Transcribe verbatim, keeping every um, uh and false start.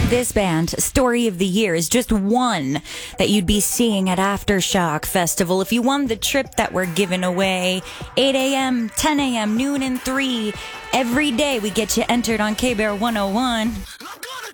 This band, Story of the Year, is just one that you'd be seeing at Aftershock Festival. If you won the trip that we're giving away, eight a.m., ten a.m., noon, and three, every day we get you entered on K-Bear one oh one.